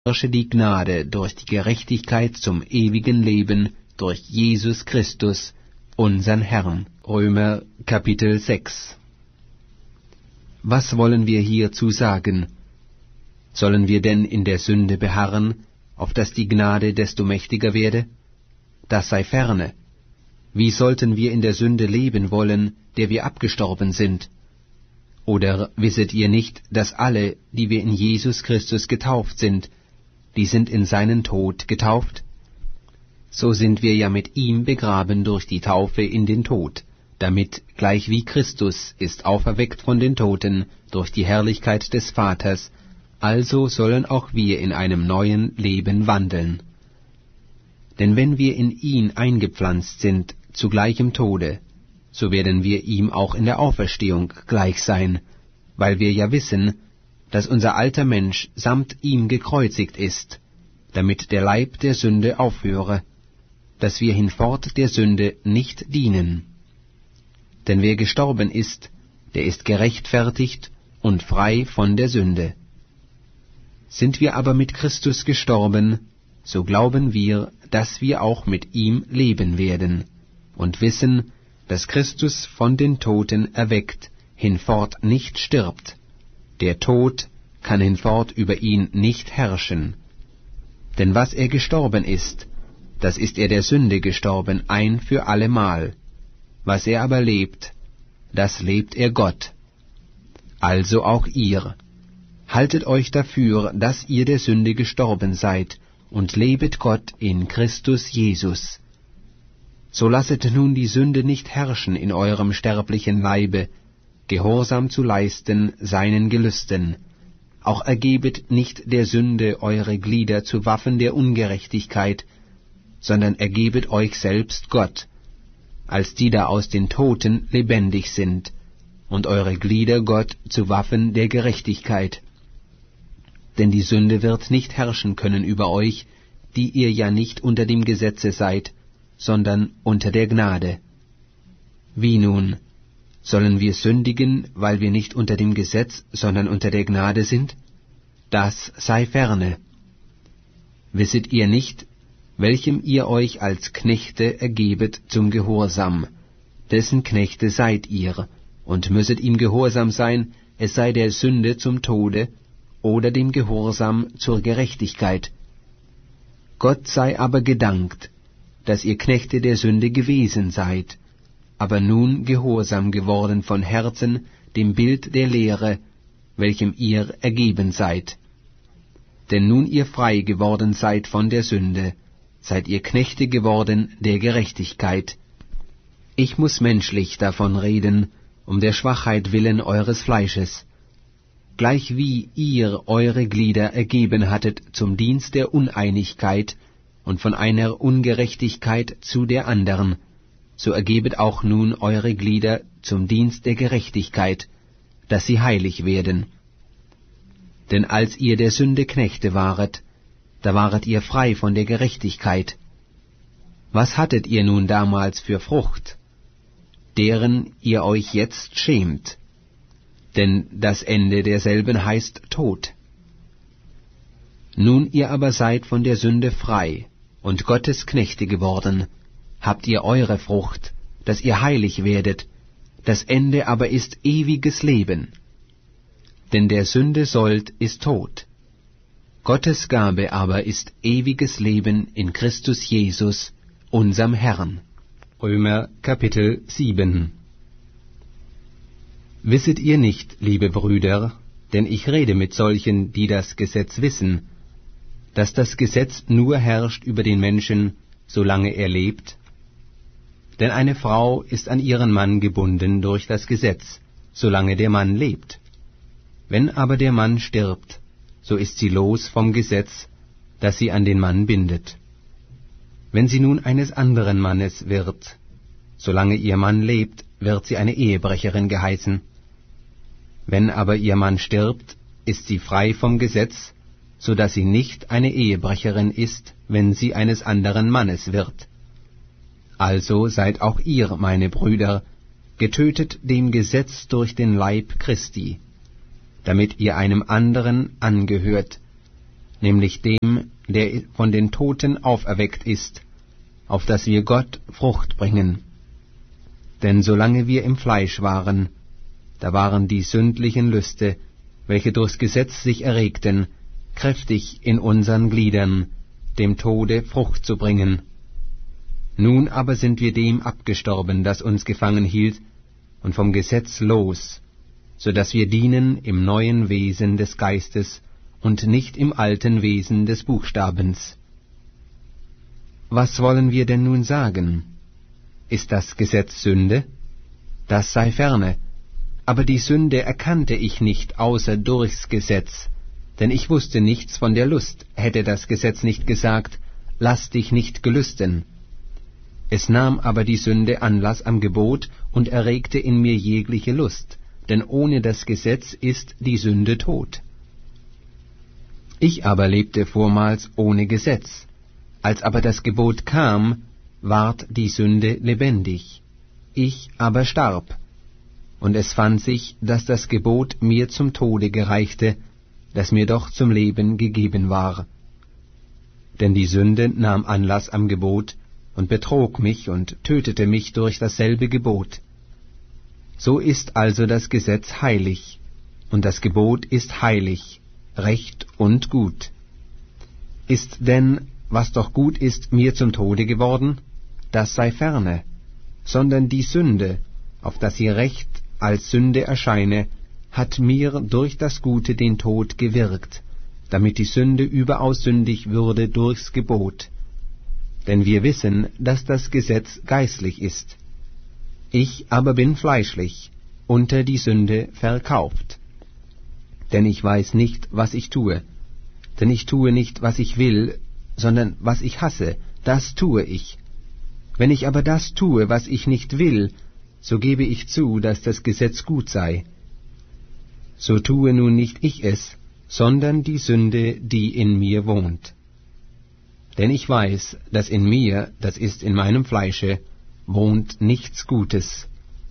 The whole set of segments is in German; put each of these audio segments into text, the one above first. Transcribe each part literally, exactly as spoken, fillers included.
herrsche die Gnade durch die Gerechtigkeit zum ewigen Leben durch Jesus Christus, unsern Herrn. Römer Kapitel sechs. Was wollen wir hierzu sagen? Sollen wir denn in der Sünde beharren, auf dass die Gnade desto mächtiger werde? Das sei ferne. Wie sollten wir in der Sünde leben wollen, der wir abgestorben sind? Oder wisset ihr nicht, dass alle, die wir in Jesus Christus getauft sind, die sind in seinen Tod getauft? So sind wir ja mit ihm begraben durch die Taufe in den Tod, damit, gleich wie Christus ist auferweckt von den Toten durch die Herrlichkeit des Vaters, also sollen auch wir in einem neuen Leben wandeln. Denn wenn wir in ihn eingepflanzt sind zu gleichem Tode, so werden wir ihm auch in der Auferstehung gleich sein, weil wir ja wissen, dass unser alter Mensch samt ihm gekreuzigt ist, damit der Leib der Sünde aufhöre, dass wir hinfort der Sünde nicht dienen. Denn wer gestorben ist, der ist gerechtfertigt und frei von der Sünde. Sind wir aber mit Christus gestorben, so glauben wir, dass wir auch mit ihm leben werden, und wissen, dass Christus von den Toten erweckt, hinfort nicht stirbt. Der Tod kann hinfort über ihn nicht herrschen. Denn was er gestorben ist, das ist er der Sünde gestorben ein für allemal. Was er aber lebt, das lebt er Gott. Also auch ihr. Haltet euch dafür, dass ihr der Sünde gestorben seid, und lebet Gott in Christus Jesus. So lasset nun die Sünde nicht herrschen in eurem sterblichen Leibe, Gehorsam zu leisten seinen Gelüsten. Auch ergebet nicht der Sünde eure Glieder zu Waffen der Ungerechtigkeit, sondern ergebet euch selbst Gott, als die da aus den Toten lebendig sind, und eure Glieder Gott zu Waffen der Gerechtigkeit. Denn die Sünde wird nicht herrschen können über euch, die ihr ja nicht unter dem Gesetze seid, sondern unter der Gnade. Wie nun? Sollen wir sündigen, weil wir nicht unter dem Gesetz, sondern unter der Gnade sind? Das sei ferne. Wisset ihr nicht, welchem ihr euch als Knechte ergebet zum Gehorsam, dessen Knechte seid ihr, und müsset ihm gehorsam sein, es sei der Sünde zum Tode, oder dem Gehorsam zur Gerechtigkeit. Gott sei aber gedankt, dass ihr Knechte der Sünde gewesen seid, aber nun gehorsam geworden von Herzen dem Bild der Lehre, welchem ihr ergeben seid. Denn nun ihr frei geworden seid von der Sünde, seid ihr Knechte geworden der Gerechtigkeit. Ich muß menschlich davon reden, um der Schwachheit willen eures Fleisches, gleich wie ihr eure Glieder ergeben hattet zum Dienst der Uneinigkeit und von einer Ungerechtigkeit zu der anderen, so ergebet auch nun eure Glieder zum Dienst der Gerechtigkeit, dass sie heilig werden. Denn als ihr der Sünde Knechte waret, da waret ihr frei von der Gerechtigkeit. Was hattet ihr nun damals für Frucht, deren ihr euch jetzt schämt? Denn das Ende derselben heißt Tod. Nun ihr aber seid von der Sünde frei und Gottes Knechte geworden, habt ihr eure Frucht, dass ihr heilig werdet, das Ende aber ist ewiges Leben. Denn der Sünde Sold ist Tod. Gottes Gabe aber ist ewiges Leben in Christus Jesus, unserm Herrn. Römer Kapitel sieben. Wisset ihr nicht, liebe Brüder, denn ich rede mit solchen, die das Gesetz wissen, dass das Gesetz nur herrscht über den Menschen, solange er lebt? Denn eine Frau ist an ihren Mann gebunden durch das Gesetz, solange der Mann lebt. Wenn aber der Mann stirbt, so ist sie los vom Gesetz, das sie an den Mann bindet. Wenn sie nun eines anderen Mannes wird, solange ihr Mann lebt, wird sie eine Ehebrecherin geheißen. Wenn aber ihr Mann stirbt, ist sie frei vom Gesetz, so dass sie nicht eine Ehebrecherin ist, wenn sie eines anderen Mannes wird. Also seid auch ihr, meine Brüder, getötet dem Gesetz durch den Leib Christi, damit ihr einem anderen angehört, nämlich dem, der von den Toten auferweckt ist, auf dass wir Gott Frucht bringen. Denn solange wir im Fleisch waren, da waren die sündlichen Lüste, welche durchs Gesetz sich erregten, kräftig in unseren Gliedern, dem Tode Frucht zu bringen. Nun aber sind wir dem abgestorben, das uns gefangen hielt, und vom Gesetz los, so dass wir dienen im neuen Wesen des Geistes und nicht im alten Wesen des Buchstabens. Was wollen wir denn nun sagen? Ist das Gesetz Sünde? Das sei ferne. Aber die Sünde erkannte ich nicht außer durchs Gesetz, denn ich wusste nichts von der Lust, hätte das Gesetz nicht gesagt, lass dich nicht gelüsten. Es nahm aber die Sünde Anlass am Gebot und erregte in mir jegliche Lust, denn ohne das Gesetz ist die Sünde tot. Ich aber lebte vormals ohne Gesetz. Als aber das Gebot kam, ward die Sünde lebendig. Ich aber starb. Und es fand sich, dass das Gebot mir zum Tode gereichte, das mir doch zum Leben gegeben war. Denn die Sünde nahm Anlass am Gebot und betrog mich und tötete mich durch dasselbe Gebot. So ist also das Gesetz heilig, und das Gebot ist heilig, recht und gut. Ist denn, was doch gut ist, mir zum Tode geworden? Das sei ferne, sondern die Sünde, auf dass sie Recht als Sünde erscheine, hat mir durch das Gute den Tod gewirkt, damit die Sünde überaus sündig würde durchs Gebot. Denn wir wissen, dass das Gesetz geistlich ist. Ich aber bin fleischlich, unter die Sünde verkauft. Denn ich weiß nicht, was ich tue. Denn ich tue nicht, was ich will, sondern was ich hasse, das tue ich. Wenn ich aber das tue, was ich nicht will, so gebe ich zu, dass das Gesetz gut sei. So tue nun nicht ich es, sondern die Sünde, die in mir wohnt. Denn ich weiß, dass in mir, das ist in meinem Fleische, wohnt nichts Gutes.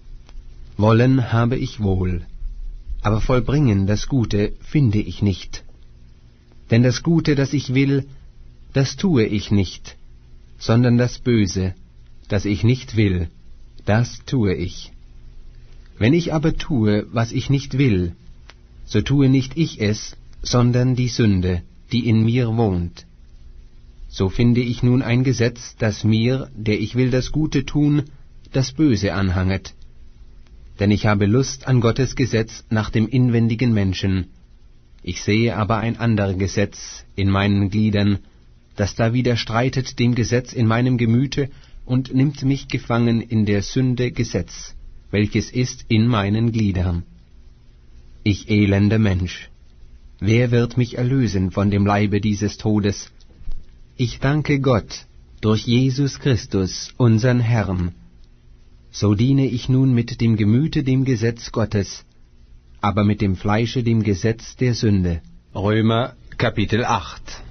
Wollen habe ich wohl, aber vollbringen das Gute finde ich nicht. Denn das Gute, das ich will, das tue ich nicht, sondern das Böse, das ich nicht will, das tue ich. Wenn ich aber tue, was ich nicht will, so tue nicht ich es, sondern die Sünde, die in mir wohnt. So finde ich nun ein Gesetz, das mir, der ich will das Gute tun, das Böse anhanget. Denn ich habe Lust an Gottes Gesetz nach dem inwendigen Menschen. Ich sehe aber ein anderes Gesetz in meinen Gliedern, das da widerstreitet dem Gesetz in meinem Gemüte und nimmt mich gefangen in der Sünde Gesetz, welches ist in meinen Gliedern. Ich elender Mensch, wer wird mich erlösen von dem Leibe dieses Todes? Ich danke Gott durch Jesus Christus, unsern Herrn. So diene ich nun mit dem Gemüte dem Gesetz Gottes, aber mit dem Fleische dem Gesetz der Sünde. Römer Kapitel acht.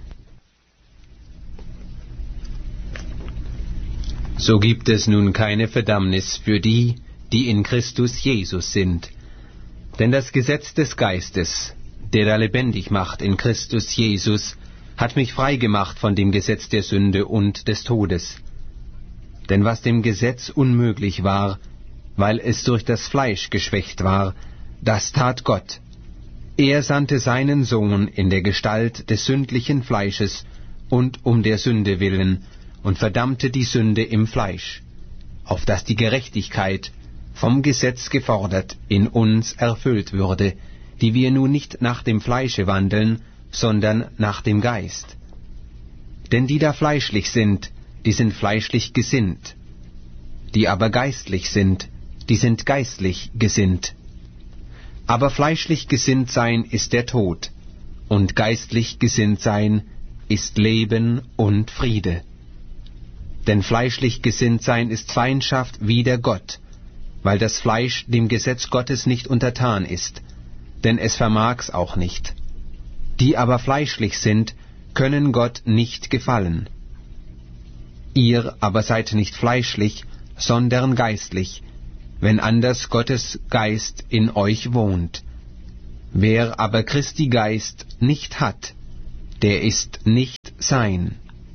So gibt es nun keine Verdammnis für die, die in Christus Jesus sind. Denn das Gesetz des Geistes, der da lebendig macht in Christus Jesus, hat mich freigemacht von dem Gesetz der Sünde und des Todes. Denn was dem Gesetz unmöglich war, weil es durch das Fleisch geschwächt war, das tat Gott. Er sandte seinen Sohn in der Gestalt des sündlichen Fleisches und um der Sünde willen und verdammte die Sünde im Fleisch, auf dass die Gerechtigkeit, vom Gesetz gefordert, in uns erfüllt würde, die wir nun nicht nach dem Fleische wandeln, sondern nach dem Geist. Denn die da fleischlich sind, die sind fleischlich gesinnt, die aber geistlich sind, die sind geistlich gesinnt. Aber fleischlich gesinnt sein ist der Tod, und geistlich gesinnt sein ist Leben und Friede. Denn fleischlich gesinnt sein ist Feindschaft wider Gott, weil das Fleisch dem Gesetz Gottes nicht untertan ist, denn es vermag's auch nicht. Die aber fleischlich sind, können Gott nicht gefallen. Ihr aber seid nicht fleischlich, sondern geistlich, wenn anders Gottes Geist in euch wohnt. Wer aber Christi Geist nicht hat, der ist nicht sein.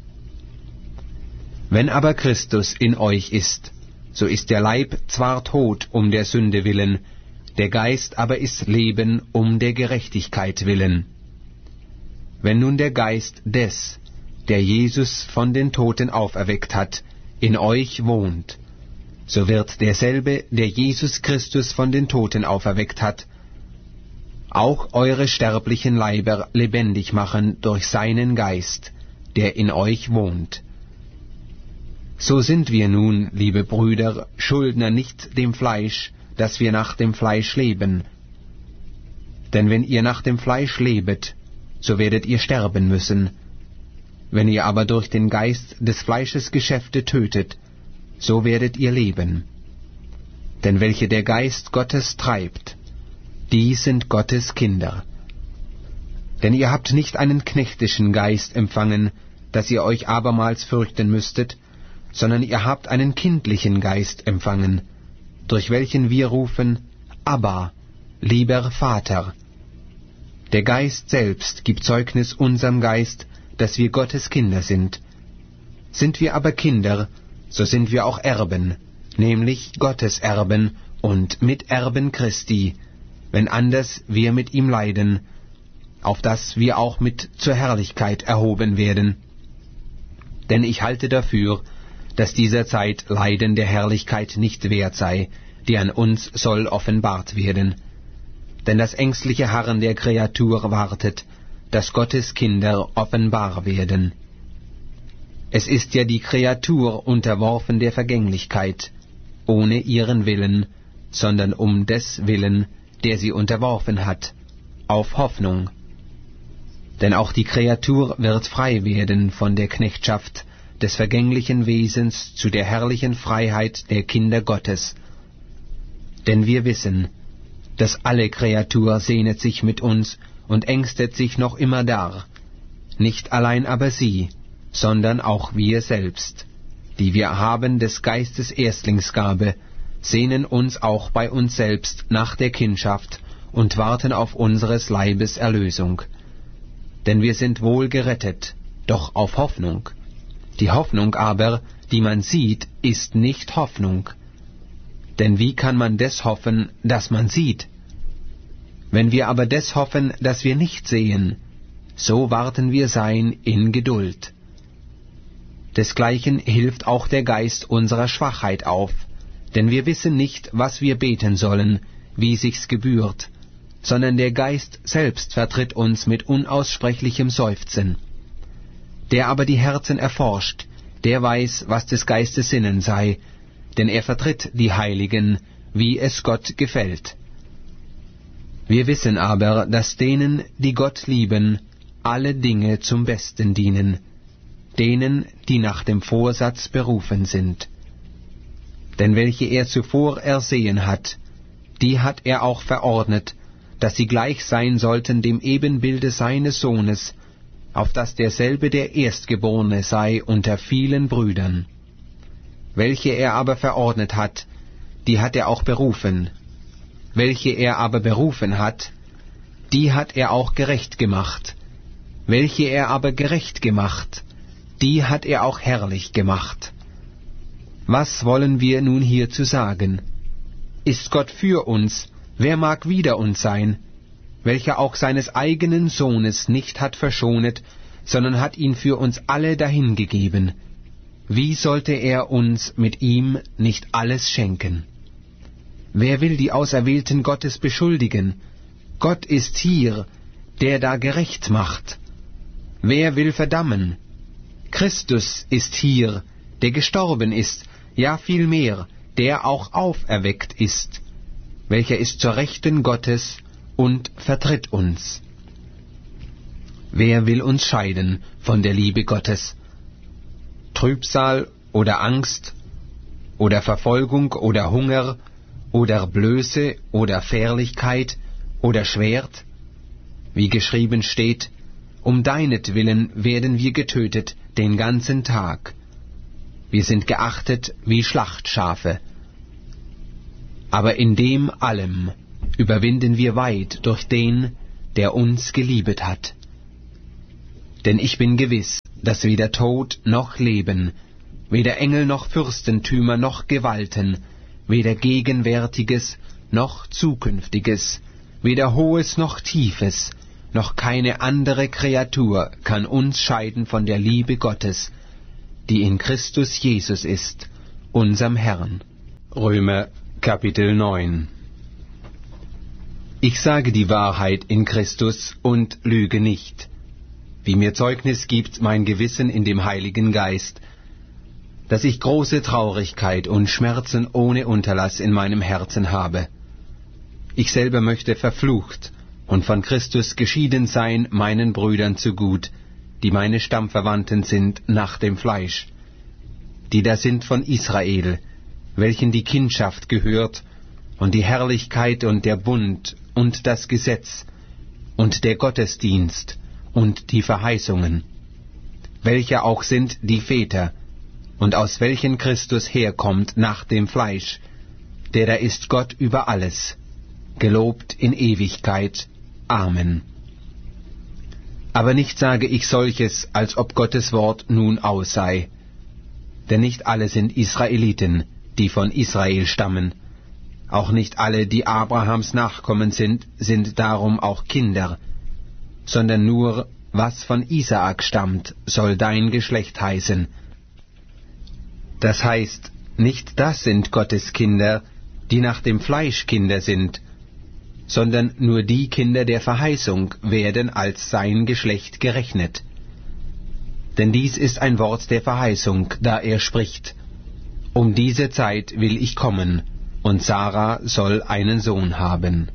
Wenn aber Christus in euch ist, so ist der Leib zwar tot um der Sünde willen, der Geist aber ist Leben um der Gerechtigkeit willen. Wenn nun der Geist des, der Jesus von den Toten auferweckt hat, in euch wohnt, so wird derselbe, der Jesus Christus von den Toten auferweckt hat, auch eure sterblichen Leiber lebendig machen durch seinen Geist, der in euch wohnt. So sind wir nun, liebe Brüder, Schuldner nicht dem Fleisch, dass wir nach dem Fleisch leben. Denn wenn ihr nach dem Fleisch lebet, so werdet ihr sterben müssen. Wenn ihr aber durch den Geist des Fleisches Geschäfte tötet, so werdet ihr leben. Denn welche der Geist Gottes treibt, die sind Gottes Kinder. Denn ihr habt nicht einen knechtischen Geist empfangen, dass ihr euch abermals fürchten müsstet, sondern ihr habt einen kindlichen Geist empfangen, durch welchen wir rufen, Abba, lieber Vater. Der Geist selbst gibt Zeugnis unserem Geist, dass wir Gottes Kinder sind. Sind wir aber Kinder, so sind wir auch Erben, nämlich Gottes Erben und Miterben Christi, wenn anders wir mit ihm leiden, auf dass wir auch mit zur Herrlichkeit erhoben werden. Denn ich halte dafür, dass dieser Zeit Leiden der Herrlichkeit nicht wert sei, die an uns soll offenbart werden. Denn das ängstliche Harren der Kreatur wartet, dass Gottes Kinder offenbar werden. Es ist ja die Kreatur unterworfen der Vergänglichkeit, ohne ihren Willen, sondern um des Willen, der sie unterworfen hat, auf Hoffnung. Denn auch die Kreatur wird frei werden von der Knechtschaft des vergänglichen Wesens zu der herrlichen Freiheit der Kinder Gottes. Denn wir wissen, dass alle Kreatur sehnet sich mit uns und ängstet sich noch immer dar, nicht allein aber sie, sondern auch wir selbst, die wir haben des Geistes Erstlingsgabe, sehnen uns auch bei uns selbst nach der Kindschaft und warten auf unseres Leibes Erlösung. Denn wir sind wohl gerettet, doch auf Hoffnung. Die Hoffnung aber, die man sieht, ist nicht Hoffnung. Denn wie kann man des hoffen, das man sieht? Wenn wir aber des hoffen, das wir nicht sehen, so warten wir sein in Geduld. Desgleichen hilft auch der Geist unserer Schwachheit auf, denn wir wissen nicht, was wir beten sollen, wie sich's gebührt, sondern der Geist selbst vertritt uns mit unaussprechlichem Seufzen. Der aber die Herzen erforscht, der weiß, was des Geistes Sinnen sei, denn er vertritt die Heiligen, wie es Gott gefällt. Wir wissen aber, dass denen, die Gott lieben, alle Dinge zum Besten dienen, denen, die nach dem Vorsatz berufen sind. Denn welche er zuvor ersehen hat, die hat er auch verordnet, dass sie gleich sein sollten dem Ebenbilde seines Sohnes, auf dass derselbe der Erstgeborene sei unter vielen Brüdern. Welche er aber verordnet hat, die hat er auch berufen. Welche er aber berufen hat, die hat er auch gerecht gemacht. Welche er aber gerecht gemacht, die hat er auch herrlich gemacht. Was wollen wir nun hierzu sagen? Ist Gott für uns, wer mag wider uns sein, welcher auch seines eigenen Sohnes nicht hat verschonet, sondern hat ihn für uns alle dahingegeben? Wie sollte er uns mit ihm nicht alles schenken? Wer will die Auserwählten Gottes beschuldigen? Gott ist hier, der da gerecht macht. Wer will verdammen? Christus ist hier, der gestorben ist, ja vielmehr, der auch auferweckt ist, welcher ist zur Rechten Gottes und vertritt uns. Wer will uns scheiden von der Liebe Gottes? Trübsal oder Angst oder Verfolgung oder Hunger oder Blöße oder Fährlichkeit oder Schwert? Wie geschrieben steht, um deinetwillen werden wir getötet den ganzen Tag. Wir sind geachtet wie Schlachtschafe. Aber in dem allem überwinden wir weit durch den, der uns geliebet hat. Denn ich bin gewiss, dass weder Tod noch Leben, weder Engel noch Fürstentümer noch Gewalten, weder Gegenwärtiges noch Zukünftiges, weder Hohes noch Tiefes, noch keine andere Kreatur kann uns scheiden von der Liebe Gottes, die in Christus Jesus ist, unserem Herrn. Römer Kapitel neun. Ich sage die Wahrheit in Christus und lüge nicht, wie mir Zeugnis gibt mein Gewissen in dem Heiligen Geist, dass ich große Traurigkeit und Schmerzen ohne Unterlass in meinem Herzen habe. Ich selber möchte verflucht und von Christus geschieden sein meinen Brüdern zugut, die meine Stammverwandten sind nach dem Fleisch, die da sind von Israel, welchen die Kindschaft gehört, und die Herrlichkeit und der Bund und das Gesetz und der Gottesdienst und die Verheißungen, welche auch sind die Väter, und aus welchen Christus herkommt nach dem Fleisch, der da ist Gott über alles, gelobt in Ewigkeit. Amen. Aber nicht sage ich solches, als ob Gottes Wort nun aus sei. Denn nicht alle sind Israeliten, die von Israel stammen. Auch nicht alle, die Abrahams Nachkommen sind, sind darum auch Kinder, sondern nur, was von Isaak stammt, soll dein Geschlecht heißen. Das heißt, nicht das sind Gottes Kinder, die nach dem Fleisch Kinder sind, sondern nur die Kinder der Verheißung werden als sein Geschlecht gerechnet. Denn dies ist ein Wort der Verheißung, da er spricht: Um diese Zeit will ich kommen, und Sarah soll einen Sohn haben.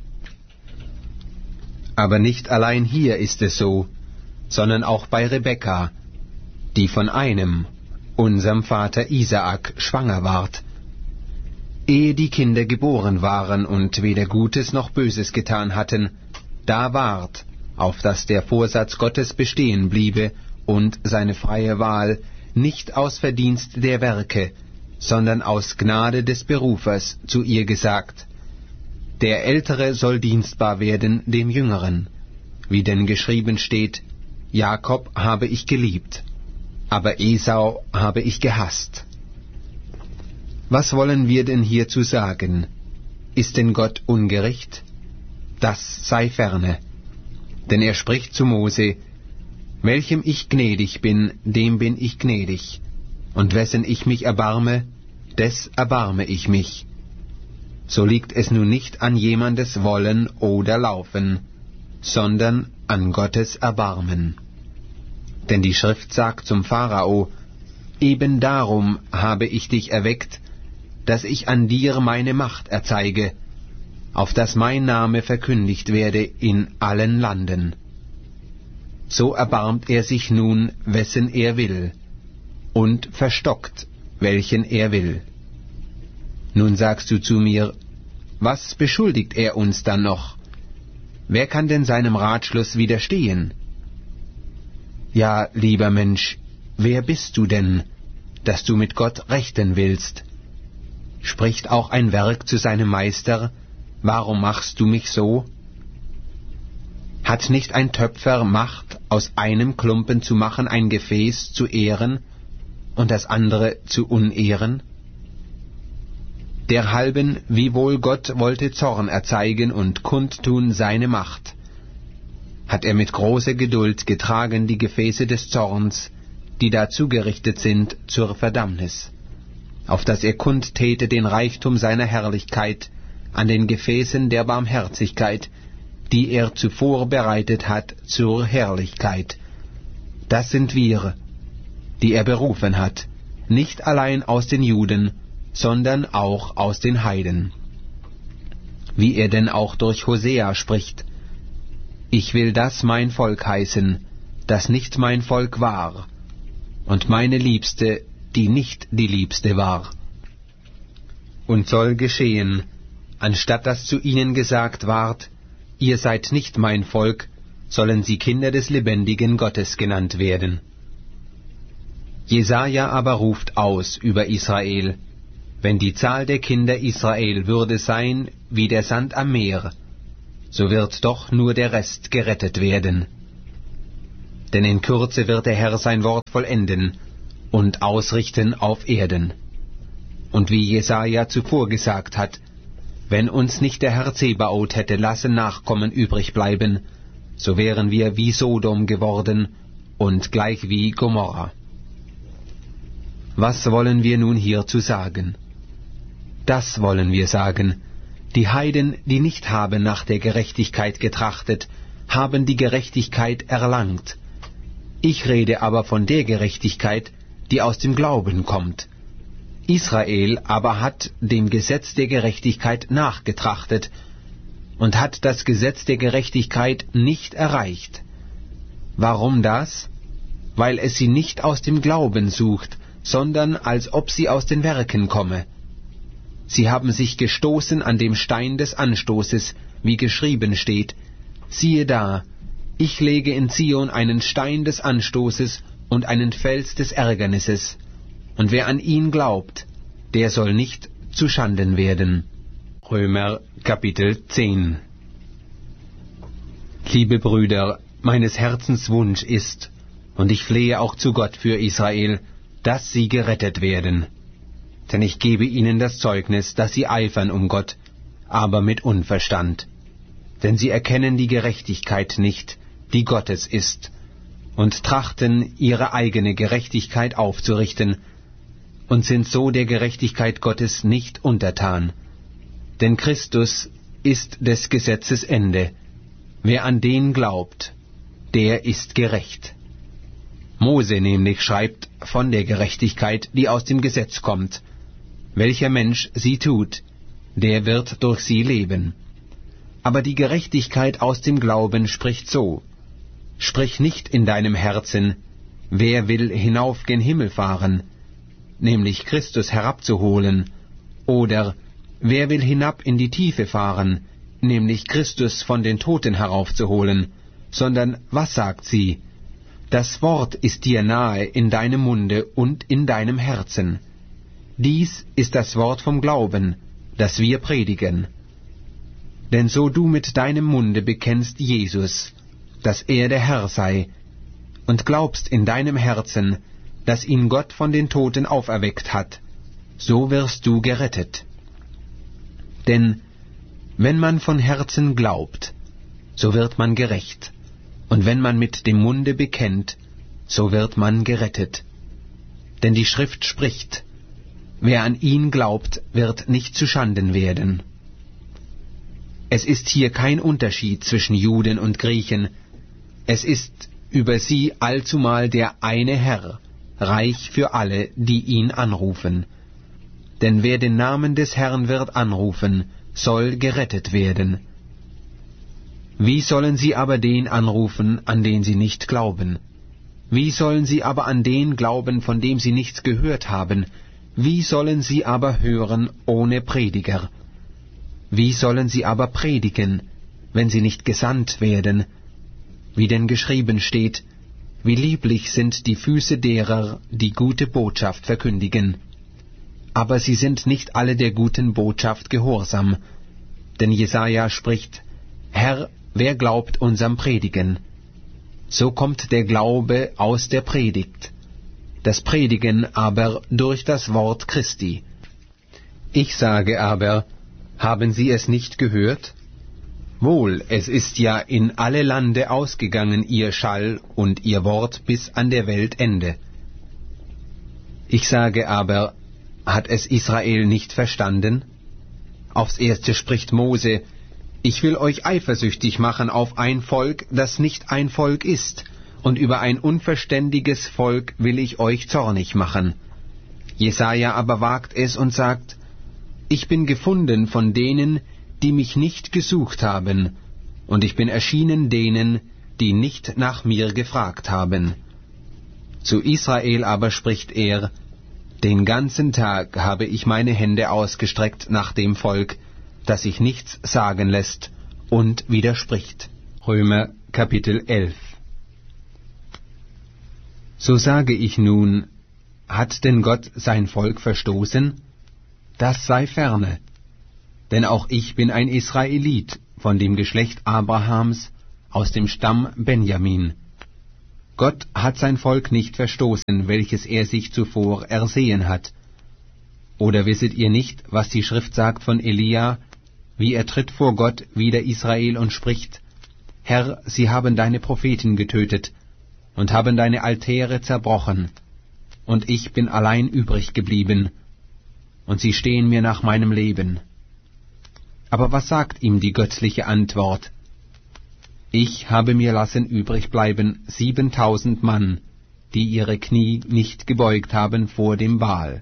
Aber nicht allein hier ist es so, sondern auch bei Rebekka, die von einem, unserem Vater Isaak, schwanger ward. Ehe die Kinder geboren waren und weder Gutes noch Böses getan hatten, da ward, auf dass der Vorsatz Gottes bestehen bliebe und seine freie Wahl, nicht aus Verdienst der Werke, sondern aus Gnade des Berufers, zu ihr gesagt: Der Ältere soll dienstbar werden dem Jüngeren, wie denn geschrieben steht: Jakob habe ich geliebt, aber Esau habe ich gehasst. Was wollen wir denn hierzu sagen? Ist denn Gott ungerecht? Das sei ferne. Denn er spricht zu Mose: Welchem ich gnädig bin, dem bin ich gnädig, und wessen ich mich erbarme, des erbarme ich mich. So liegt es nun nicht an jemandes Wollen oder Laufen, sondern an Gottes Erbarmen. Denn die Schrift sagt zum Pharao: Eben darum habe ich dich erweckt, dass ich an dir meine Macht erzeige, auf dass mein Name verkündigt werde in allen Landen. So erbarmt er sich nun, wessen er will, und verstockt, welchen er will. Nun sagst du zu mir: Was beschuldigt er uns dann noch? Wer kann denn seinem Ratschluss widerstehen? Ja, lieber Mensch, wer bist du denn, dass du mit Gott rechten willst? Spricht auch ein Werk zu seinem Meister: Warum machst du mich so? Hat nicht ein Töpfer Macht, aus einem Klumpen zu machen ein Gefäß zu ehren und das andere zu unehren? Derhalben, wiewohl Gott wollte Zorn erzeigen und kundtun seine Macht, hat er mit großer Geduld getragen die Gefäße des Zorns, die dazu gerichtet sind, zur Verdammnis, auf dass er kundtäte den Reichtum seiner Herrlichkeit an den Gefäßen der Barmherzigkeit, die er zuvor bereitet hat zur Herrlichkeit. Das sind wir, die er berufen hat, nicht allein aus den Juden, sondern auch aus den Heiden. Wie er denn auch durch Hosea spricht: Ich will das mein Volk heißen, das nicht mein Volk war, und meine Liebste, die nicht die Liebste war. Und soll geschehen, anstatt dass zu ihnen gesagt ward: Ihr seid nicht mein Volk, sollen sie Kinder des lebendigen Gottes genannt werden. Jesaja aber ruft aus über Israel: Wenn die Zahl der Kinder Israel würde sein wie der Sand am Meer, so wird doch nur der Rest gerettet werden. Denn in Kürze wird der Herr sein Wort vollenden und ausrichten auf Erden. Und wie Jesaja zuvor gesagt hat, wenn uns nicht der Herr Zebaoth hätte lassen Nachkommen übrig bleiben, so wären wir wie Sodom geworden und gleich wie Gomorra. Was wollen wir nun hierzu sagen? Das wollen wir sagen: Die Heiden, die nicht haben nach der Gerechtigkeit getrachtet, haben die Gerechtigkeit erlangt. Ich rede aber von der Gerechtigkeit, die aus dem Glauben kommt. Israel aber hat dem Gesetz der Gerechtigkeit nachgetrachtet und hat das Gesetz der Gerechtigkeit nicht erreicht. Warum das? Weil es sie nicht aus dem Glauben sucht, sondern als ob sie aus den Werken komme. Sie haben sich gestoßen an dem Stein des Anstoßes, wie geschrieben steht: Siehe da, ich lege in Zion einen Stein des Anstoßes und einen Fels des Ärgernisses, und wer an ihn glaubt, der soll nicht zu Schanden werden. Römer Kapitel zehn. Liebe Brüder, meines Herzens Wunsch ist, und ich flehe auch zu Gott für Israel, dass sie gerettet werden. Denn ich gebe ihnen das Zeugnis, dass sie eifern um Gott, aber mit Unverstand. Denn sie erkennen die Gerechtigkeit nicht, die Gottes ist, und trachten, ihre eigene Gerechtigkeit aufzurichten, und sind so der Gerechtigkeit Gottes nicht untertan. Denn Christus ist des Gesetzes Ende. Wer an den glaubt, der ist gerecht. Mose nämlich schreibt von der Gerechtigkeit, die aus dem Gesetz kommt. Welcher Mensch sie tut, der wird durch sie leben. Aber die Gerechtigkeit aus dem Glauben spricht so: Sprich nicht in deinem Herzen, wer will hinauf gen Himmel fahren, nämlich Christus herabzuholen, oder wer will hinab in die Tiefe fahren, nämlich Christus von den Toten heraufzuholen, sondern was sagt sie? Das Wort ist dir nahe in deinem Munde und in deinem Herzen. Dies ist das Wort vom Glauben, das wir predigen. Denn so du mit deinem Munde bekennst Jesus, dass er der Herr sei, und glaubst in deinem Herzen, dass ihn Gott von den Toten auferweckt hat, so wirst du gerettet. Denn wenn man von Herzen glaubt, so wird man gerecht, und wenn man mit dem Munde bekennt, so wird man gerettet. Denn die Schrift spricht: Wer an ihn glaubt, wird nicht zu Schanden werden. Es ist hier kein Unterschied zwischen Juden und Griechen. Es ist über sie allzumal der eine Herr, reich für alle, die ihn anrufen. Denn wer den Namen des Herrn wird anrufen, soll gerettet werden. Wie sollen sie aber den anrufen, an den sie nicht glauben? Wie sollen sie aber an den glauben, von dem sie nichts gehört haben? Wie sollen sie aber hören ohne Prediger? Wie sollen sie aber predigen, wenn sie nicht gesandt werden? Wie denn geschrieben steht: Wie lieblich sind die Füße derer, die gute Botschaft verkündigen. Aber sie sind nicht alle der guten Botschaft gehorsam. Denn Jesaja spricht: Herr, wer glaubt unserem Predigen? So kommt der Glaube aus der Predigt, das Predigen aber durch das Wort Christi. Ich sage aber, haben Sie es nicht gehört? Wohl, es ist ja in alle Lande ausgegangen ihr Schall und ihr Wort bis an der Welt Ende. Ich sage aber, hat es Israel nicht verstanden? Aufs Erste spricht Mose: Ich will euch eifersüchtig machen auf ein Volk, das nicht ein Volk ist, und über ein unverständiges Volk will ich euch zornig machen. Jesaja aber wagt es und sagt: Ich bin gefunden von denen, die mich nicht gesucht haben, und ich bin erschienen denen, die nicht nach mir gefragt haben. Zu Israel aber spricht er: Den ganzen Tag habe ich meine Hände ausgestreckt nach dem Volk, das sich nichts sagen lässt und widerspricht. Römer Kapitel elf. So sage ich nun, hat denn Gott sein Volk verstoßen? Das sei ferne. Denn auch ich bin ein Israelit von dem Geschlecht Abrahams aus dem Stamm Benjamin. Gott hat sein Volk nicht verstoßen, welches er sich zuvor ersehen hat. Oder wisset ihr nicht, was die Schrift sagt von Elia, wie er tritt vor Gott wider Israel und spricht: Herr, sie haben deine Propheten getötet und haben deine Altäre zerbrochen, und ich bin allein übrig geblieben, und sie stehen mir nach meinem Leben. Aber was sagt ihm die göttliche Antwort? Ich habe mir lassen übrig bleiben siebentausend Mann, die ihre Knie nicht gebeugt haben vor dem Baal.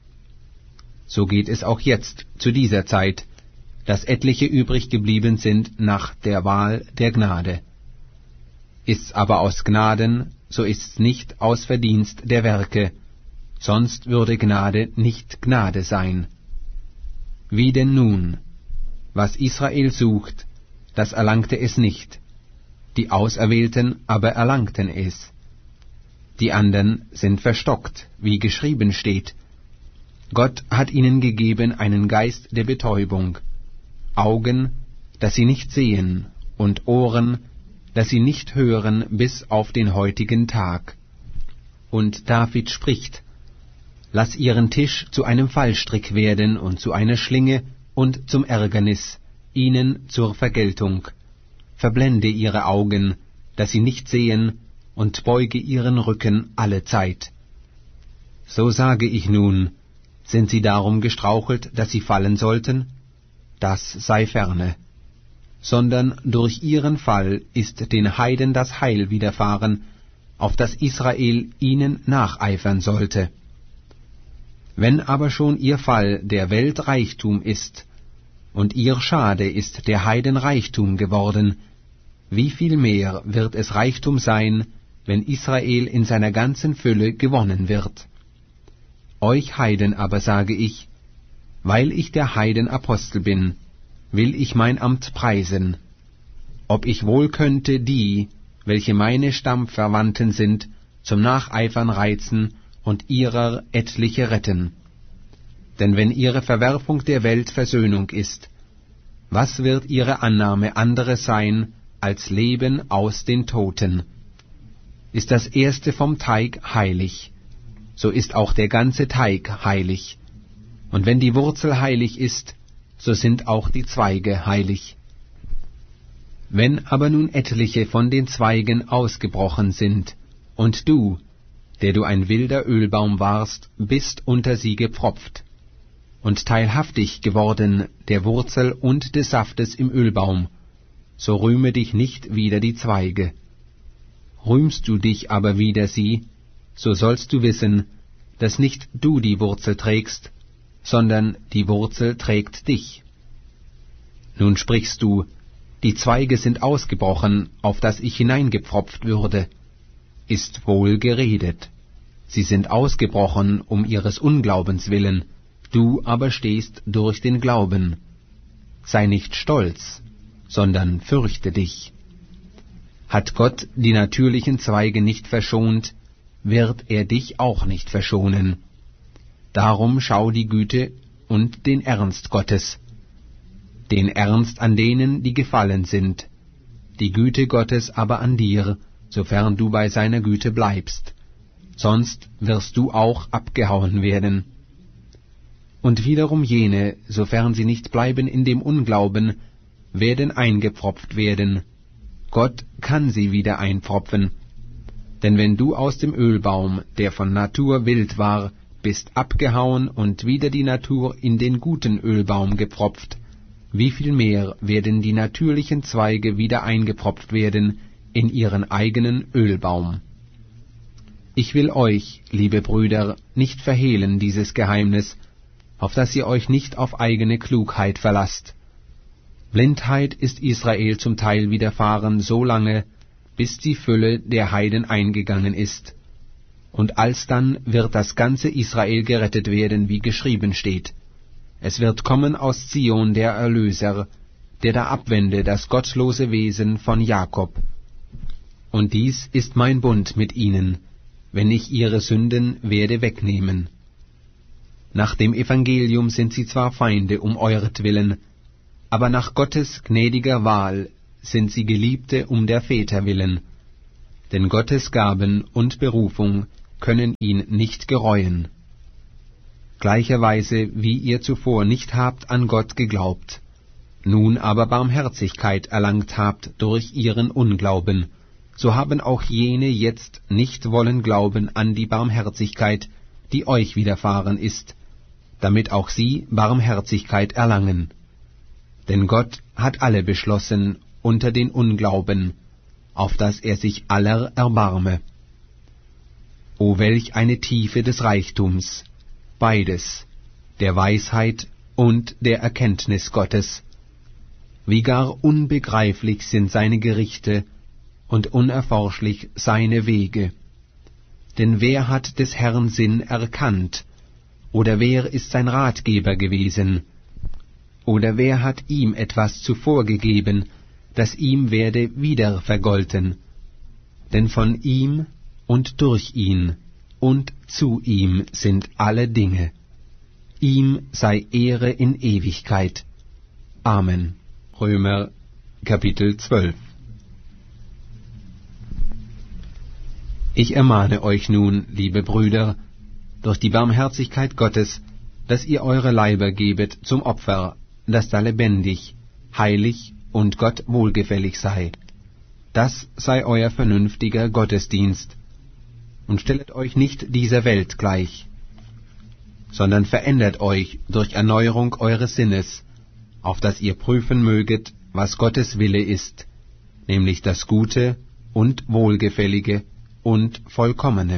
So geht es auch jetzt zu dieser Zeit, dass etliche übrig geblieben sind nach der Wahl der Gnade. Ist's aber aus Gnaden, so ist's nicht aus Verdienst der Werke, sonst würde Gnade nicht Gnade sein. Wie denn nun? Was Israel sucht, das erlangte es nicht, die Auserwählten aber erlangten es. Die anderen sind verstockt, wie geschrieben steht. Gott hat ihnen gegeben einen Geist der Betäubung, Augen, dass sie nicht sehen, und Ohren, dass sie nicht hören bis auf den heutigen Tag. Und David spricht: Lass ihren Tisch zu einem Fallstrick werden und zu einer Schlinge und zum Ärgernis, ihnen zur Vergeltung. Verblende ihre Augen, dass sie nicht sehen, und beuge ihren Rücken allezeit. So sage ich nun, sind sie darum gestrauchelt, dass sie fallen sollten? Das sei ferne. Sondern durch ihren Fall ist den Heiden das Heil widerfahren, auf das Israel ihnen nacheifern sollte. Wenn aber schon ihr Fall der Welt Reichtum ist, und ihr Schade ist der Heiden Reichtum geworden, wie viel mehr wird es Reichtum sein, wenn Israel in seiner ganzen Fülle gewonnen wird. Euch Heiden aber sage ich, weil ich der Heiden Apostel bin, will ich mein Amt preisen, ob ich wohl könnte die, welche meine Stammverwandten sind, zum Nacheifern reizen und ihrer etliche retten. Denn wenn ihre Verwerfung der Welt Versöhnung ist, was wird ihre Annahme anderes sein als Leben aus den Toten? Ist das Erste vom Teig heilig, so ist auch der ganze Teig heilig. Und wenn die Wurzel heilig ist, so sind auch die Zweige heilig. Wenn aber nun etliche von den Zweigen ausgebrochen sind, und du, der du ein wilder Ölbaum warst, bist unter sie gepfropft, und teilhaftig geworden der Wurzel und des Saftes im Ölbaum, so rühme dich nicht wider die Zweige. Rühmst du dich aber wider sie, so sollst du wissen, dass nicht du die Wurzel trägst, sondern die Wurzel trägt dich. Nun sprichst du, die Zweige sind ausgebrochen, auf dass ich hineingepfropft würde. Ist wohl geredet. Sie sind ausgebrochen um ihres Unglaubens willen, du aber stehst durch den Glauben. Sei nicht stolz, sondern fürchte dich. Hat Gott die natürlichen Zweige nicht verschont, wird er dich auch nicht verschonen. Darum schau die Güte und den Ernst Gottes, den Ernst an denen, die gefallen sind, die Güte Gottes aber an dir, sofern du bei seiner Güte bleibst, sonst wirst du auch abgehauen werden. Und wiederum jene, sofern sie nicht bleiben in dem Unglauben, werden eingepfropft werden. Gott kann sie wieder einpfropfen. Denn wenn du aus dem Ölbaum, der von Natur wild war, bist abgehauen und wieder die Natur in den guten Ölbaum gepfropft, wie viel mehr werden die natürlichen Zweige wieder eingepfropft werden in ihren eigenen Ölbaum. Ich will euch, liebe Brüder, nicht verhehlen dieses Geheimnis, auf dass ihr euch nicht auf eigene Klugheit verlasst. Blindheit ist Israel zum Teil widerfahren so lange, bis die Fülle der Heiden eingegangen ist. Und alsdann wird das ganze Israel gerettet werden, wie geschrieben steht. Es wird kommen aus Zion der Erlöser, der da abwende das gottlose Wesen von Jakob. Und dies ist mein Bund mit ihnen, wenn ich ihre Sünden werde wegnehmen. Nach dem Evangelium sind sie zwar Feinde um euretwillen, aber nach Gottes gnädiger Wahl sind sie Geliebte um der Väter willen. denn Gottes Gaben und Berufung können ihn nicht gereuen. Gleicherweise, wie ihr zuvor nicht habt an Gott geglaubt, nun aber Barmherzigkeit erlangt habt durch ihren Unglauben, so haben auch jene jetzt nicht wollen glauben an die Barmherzigkeit, die euch widerfahren ist, damit auch sie Barmherzigkeit erlangen. Denn Gott hat alle beschlossen unter den Unglauben, auf dass er sich aller erbarme. O welch eine Tiefe des Reichtums, beides, der Weisheit und der Erkenntnis Gottes! Wie gar unbegreiflich sind seine Gerichte und unerforschlich seine Wege. Denn wer hat des Herrn Sinn erkannt, oder wer ist sein Ratgeber gewesen, oder wer hat ihm etwas zuvor gegeben, das ihm werde wieder vergolten? Denn von ihm und durch ihn und zu ihm sind alle Dinge. Ihm sei Ehre in Ewigkeit. Amen. Römer Kapitel zwölf. Ich ermahne euch nun, liebe Brüder, durch die Barmherzigkeit Gottes, dass ihr eure Leiber gebet zum Opfer, das da lebendig, heilig und Gott wohlgefällig sei. Das sei euer vernünftiger Gottesdienst. Und stellet euch nicht dieser Welt gleich, sondern verändert euch durch Erneuerung eures Sinnes, auf dass ihr prüfen möget, was Gottes Wille ist, nämlich das Gute und Wohlgefällige und Vollkommene.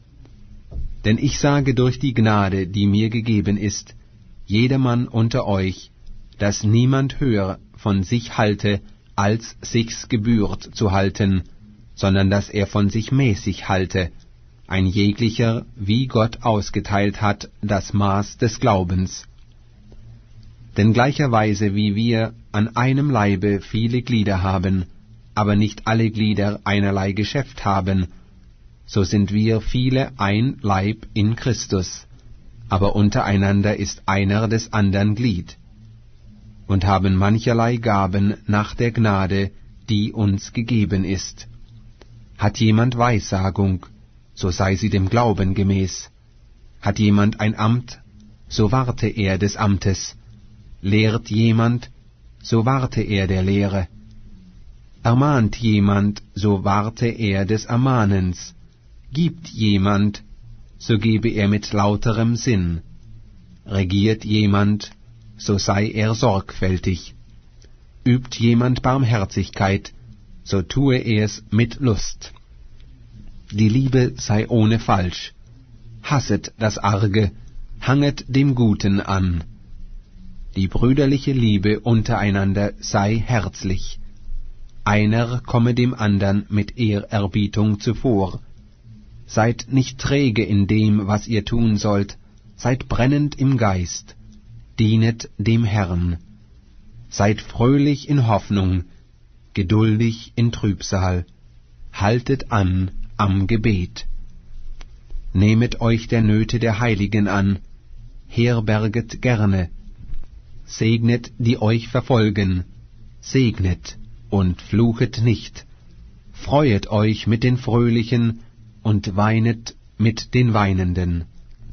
Denn ich sage durch die Gnade, die mir gegeben ist, jedermann unter euch, dass niemand höher von sich halte, als sich's gebührt zu halten, sondern dass er von sich mäßig halte, ein jeglicher, wie Gott ausgeteilt hat, das Maß des Glaubens. Denn gleicherweise wie wir an einem Leibe viele Glieder haben, aber nicht alle Glieder einerlei Geschäft haben, so sind wir viele ein Leib in Christus, aber untereinander ist einer des andern Glied, und haben mancherlei Gaben nach der Gnade, die uns gegeben ist. Hat jemand Weissagung, so sei sie dem Glauben gemäß. Hat jemand ein Amt, so warte er des Amtes. Lehrt jemand, so warte er der Lehre. Ermahnt jemand, so warte er des Ermahnens. Gibt jemand, so gebe er mit lauterem Sinn. Regiert jemand, so sei er sorgfältig. Übt jemand Barmherzigkeit, so tue er's mit Lust. Die Liebe sei ohne Falsch. Hasset das Arge, hanget dem Guten an. Die brüderliche Liebe untereinander sei herzlich. Einer komme dem andern mit Ehrerbietung zuvor. Seid nicht träge in dem, was ihr tun sollt, seid brennend im Geist, dienet dem Herrn. Seid fröhlich in Hoffnung, geduldig in Trübsal, haltet an am Gebet. Nehmet euch der Nöte der Heiligen an, herberget gerne, segnet, die euch verfolgen, segnet und fluchet nicht, freuet euch mit den Fröhlichen und weinet mit den Weinenden.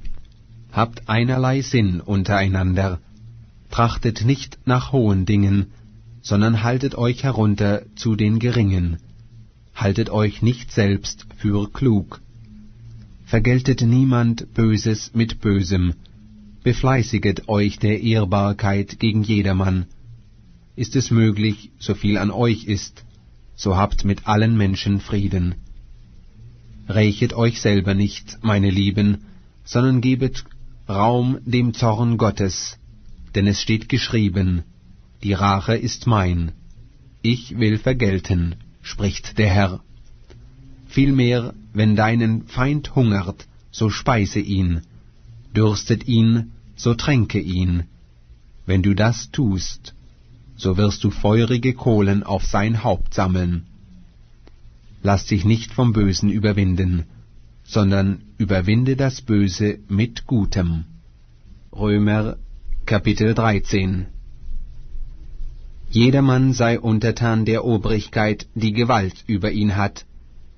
Habt einerlei Sinn untereinander, trachtet nicht nach hohen Dingen, sondern haltet euch herunter zu den Geringen, haltet euch nicht selbst für klug. Vergeltet niemand Böses mit Bösem, befleißiget euch der Ehrbarkeit gegen jedermann. Ist es möglich, so viel an euch ist, so habt mit allen Menschen Frieden. Rächet euch selber nicht, meine Lieben, sondern gebet Raum dem Zorn Gottes, denn es steht geschrieben, die Rache ist mein, ich will vergelten, spricht der Herr. Vielmehr, wenn deinen Feind hungert, so speise ihn, dürstet ihn, so tränke ihn. Wenn du das tust, so wirst du feurige Kohlen auf sein Haupt sammeln. Lass dich nicht vom Bösen überwinden, sondern überwinde das Böse mit Gutem. Römer Kapitel dreizehn. Jedermann sei untertan der Obrigkeit, die Gewalt über ihn hat,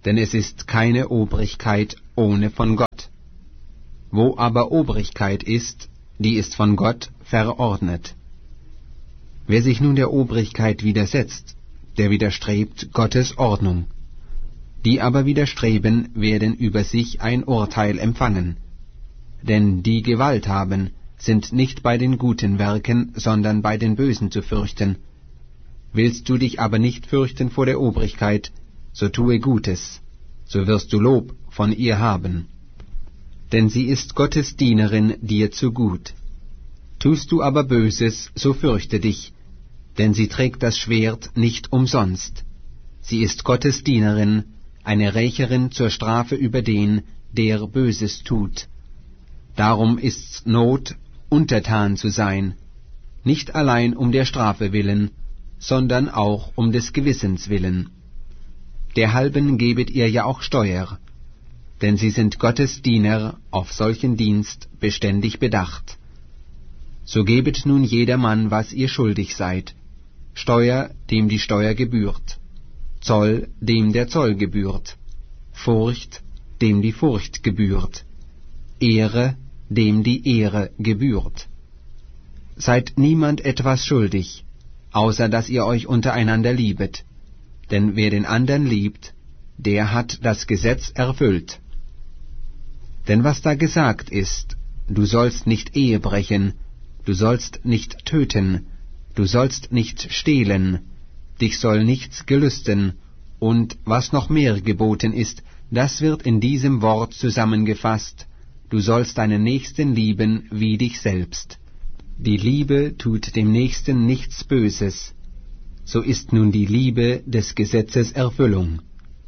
denn es ist keine Obrigkeit ohne von Gott. Wo aber Obrigkeit ist, die ist von Gott verordnet. Wer sich nun der Obrigkeit widersetzt, der widerstrebt Gottes Ordnung. Die aber widerstreben, werden über sich ein Urteil empfangen. Denn die Gewalt haben, sind nicht bei den guten Werken, sondern bei den Bösen zu fürchten. Willst du dich aber nicht fürchten vor der Obrigkeit, so tue Gutes, so wirst du Lob von ihr haben. Denn sie ist Gottes Dienerin dir zu gut. Tust du aber Böses, so fürchte dich, denn sie trägt das Schwert nicht umsonst. Sie ist Gottes Dienerin, eine Rächerin zur Strafe über den, der Böses tut. Darum ist's Not, untertan zu sein, nicht allein um der Strafe willen, sondern auch um des Gewissens willen. Derhalben gebet ihr ja auch Steuer, denn sie sind Gottes Diener, auf solchen Dienst beständig bedacht. So gebet nun jedermann, was ihr schuldig seid, Steuer, dem die Steuer gebührt, Zoll, dem der Zoll gebührt, Furcht, dem die Furcht gebührt, Ehre, dem die Ehre gebührt. Seid niemand etwas schuldig, außer dass ihr euch untereinander liebet, denn wer den andern liebt, der hat das Gesetz erfüllt. Denn was da gesagt ist, du sollst nicht Ehe brechen, du sollst nicht töten, du sollst nicht stehlen, dich soll nichts gelüsten, und was noch mehr geboten ist, das wird in diesem Wort zusammengefasst, du sollst deinen Nächsten lieben wie dich selbst. Die Liebe tut dem Nächsten nichts Böses, so ist nun die Liebe des Gesetzes Erfüllung.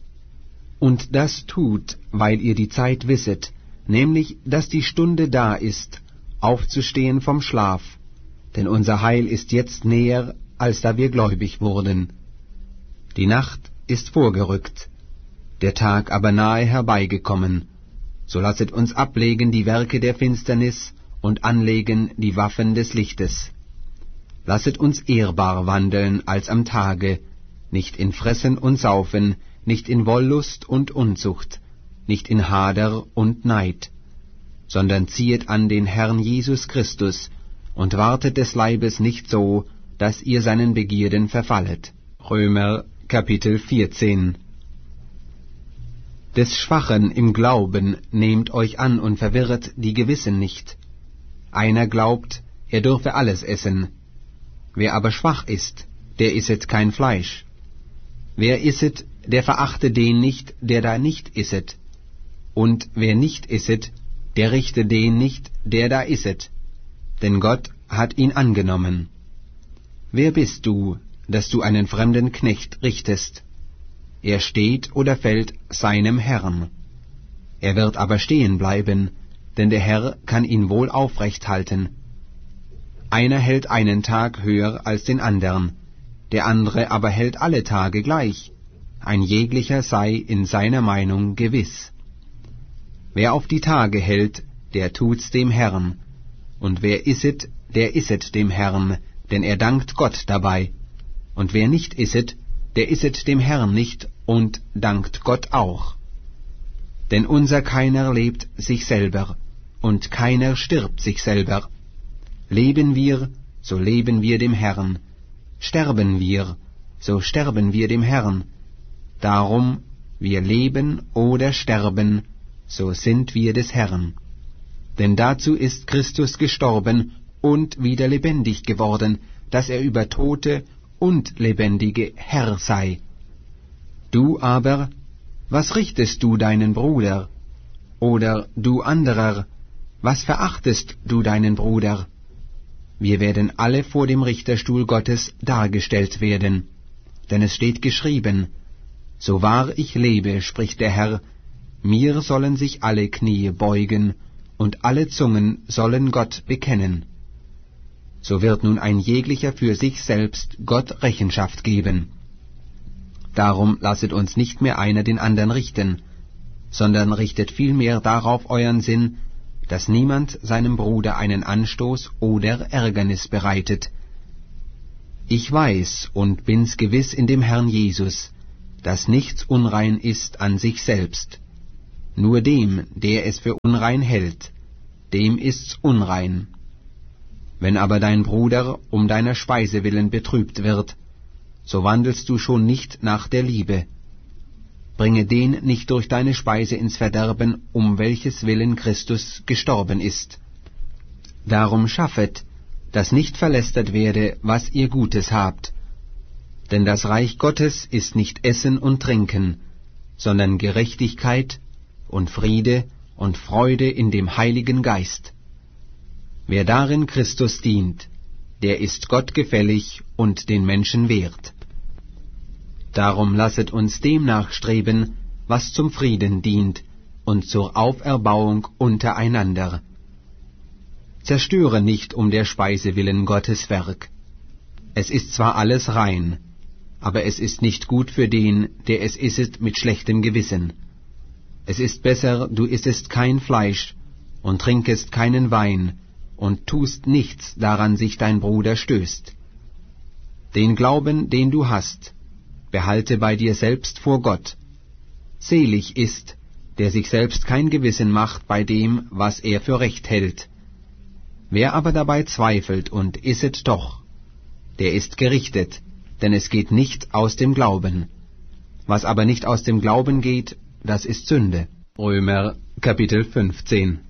Und das tut, weil ihr die Zeit wisset, nämlich, dass die Stunde da ist, aufzustehen vom Schlaf, denn unser Heil ist jetzt näher, als da wir gläubig wurden. Die Nacht ist vorgerückt, der Tag aber nahe herbeigekommen. So lasset uns ablegen die Werke der Finsternis und anlegen die Waffen des Lichtes. Lasset uns ehrbar wandeln als am Tage, nicht in Fressen und Saufen, nicht in Wollust und Unzucht, nicht in Hader und Neid, sondern ziehet an den Herrn Jesus Christus und wartet des Leibes nicht so, dass ihr seinen Begierden verfallet. Römer Kapitel vierzehn. Des Schwachen im Glauben nehmt euch an und verwirret die Gewissen nicht. Einer glaubt, er dürfe alles essen. Wer aber schwach ist, der isset kein Fleisch. Wer isset, der verachte den nicht, der da nicht isset. Und wer nicht isset, der richte den nicht, der da isset. Denn Gott hat ihn angenommen. Wer bist du, dass du einen fremden Knecht richtest? Er steht oder fällt seinem Herrn. Er wird aber stehen bleiben, denn der Herr kann ihn wohl aufrecht halten. Einer hält einen Tag höher als den andern, der andere aber hält alle Tage gleich. Ein jeglicher sei in seiner Meinung gewiss. Wer auf die Tage hält, der tut's dem Herrn, und wer isset, der isset dem Herrn, denn er dankt Gott dabei. Und wer nicht isset, der isset dem Herrn nicht und dankt Gott auch. Denn unser keiner lebt sich selber, und keiner stirbt sich selber. Leben wir, so leben wir dem Herrn. Sterben wir, so sterben wir dem Herrn. Darum, wir leben oder sterben, so sind wir des Herrn. Denn dazu ist Christus gestorben und wieder lebendig geworden, dass er über Tote und Lebendige Herr sei. Du aber, was richtest du deinen Bruder? Oder du anderer, was verachtest du deinen Bruder? Wir werden alle vor dem Richterstuhl Gottes dargestellt werden. Denn es steht geschrieben, so wahr ich lebe, spricht der Herr, mir sollen sich alle Knie beugen, und alle Zungen sollen Gott bekennen. So wird nun ein jeglicher für sich selbst Gott Rechenschaft geben. Darum lasset uns nicht mehr einer den anderen richten, sondern richtet vielmehr darauf euren Sinn, dass niemand seinem Bruder einen Anstoß oder Ärgernis bereitet. Ich weiß und bin's gewiss in dem Herrn Jesus, dass nichts unrein ist an sich selbst. Nur dem, der es für unrein hält, dem ist's unrein. Wenn aber dein Bruder um deiner Speise willen betrübt wird, so wandelst du schon nicht nach der Liebe. Bringe den nicht durch deine Speise ins Verderben, um welches willen Christus gestorben ist. Darum schaffet, dass nicht verlästert werde, was ihr Gutes habt. Denn das Reich Gottes ist nicht Essen und Trinken, sondern Gerechtigkeit und Friede und Freude in dem Heiligen Geist. Wer darin Christus dient, der ist Gott gefällig und den Menschen wert. Darum lasset uns dem nachstreben, was zum Frieden dient und zur Auferbauung untereinander. Zerstöre nicht um der Speise willen Gottes Werk. Es ist zwar alles rein, aber es ist nicht gut für den, der es isset mit schlechtem Gewissen. Es ist besser, du issest kein Fleisch und trinkest keinen Wein und tust nichts, daran sich dein Bruder stößt. Den Glauben, den du hast, behalte bei dir selbst vor Gott. Selig ist, der sich selbst kein Gewissen macht bei dem, was er für recht hält. Wer aber dabei zweifelt und isset doch, der ist gerichtet, denn es geht nicht aus dem Glauben. Was aber nicht aus dem Glauben geht, das ist Sünde. Römer Kapitel fünfzehn.